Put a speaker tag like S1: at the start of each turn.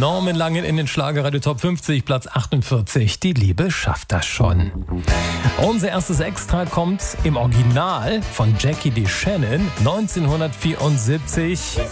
S1: Norman Langen in den Schlagerradio Top 50, Platz 48. Die Liebe schafft das schon. Unser erstes Extra kommt im Original von Jackie DeShannon 1974.